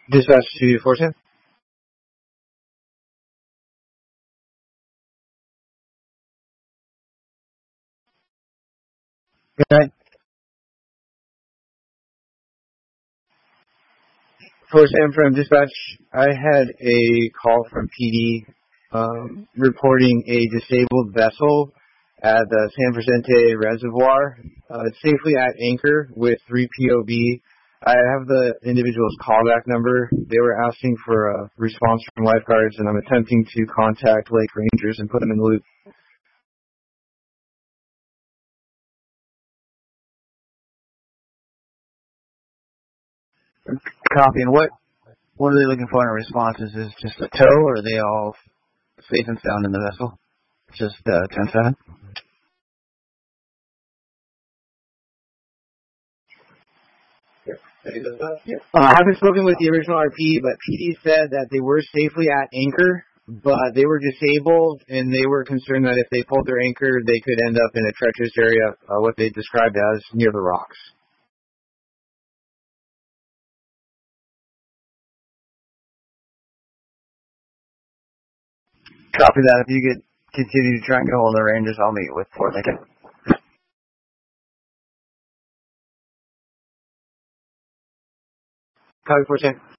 Dispatch to Fort Sam. Good night. Fort Sam from Dispatch. I had a call from PD reporting a disabled vessel at the San Vicente Reservoir, safely at anchor with 3 POB. I have the individual's callback number. They were asking for a response from lifeguards, and I'm attempting to contact Lake Rangers and put them in the loop. Copy. And what are they looking for in a response? Is this just a tow, or are they all safe and sound in the vessel? Just 10-7? I haven't spoken with the original RP, but PD said that they were safely at anchor, but they were disabled, and they were concerned that if they pulled their anchor, they could end up in a treacherous area, what they described as near the rocks. Copy that. If you could continue to try and get hold of the Rangers, I'll meet with Fort Lincoln. Copy, Fort Sam.